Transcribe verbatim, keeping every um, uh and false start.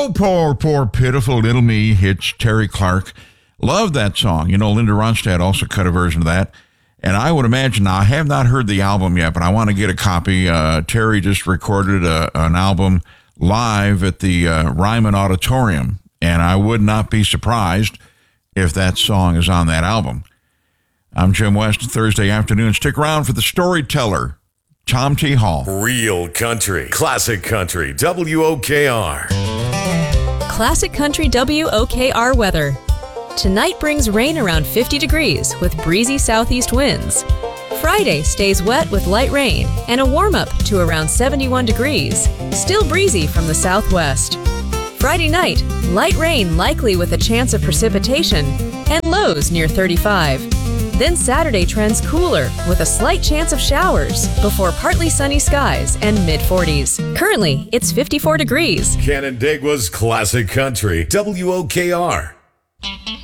Oh, poor, poor, pitiful little me hits Terry Clark. Love that song. You know, Linda Ronstadt also cut a version of that. And I would imagine, now I have not heard the album yet, but I want to get a copy. Uh, Terry just recorded a, an album live at the uh, Ryman Auditorium, and I would not be surprised if that song is on that album. I'm Jim West, Thursday afternoon. Stick around for the storyteller, Tom T. Hall. Real country, classic country, W O K R. Classic country W O K R weather. Tonight brings rain around fifty degrees with breezy southeast winds. Friday stays wet with light rain and a warm-up to around seventy-one degrees, still breezy from the southwest. Friday night, light rain likely with a chance of precipitation and lows near thirty-five. Then Saturday trends cooler with a slight chance of showers before partly sunny skies and mid-forties. Currently, it's fifty-four degrees. Canandaigua's classic country, W O K R.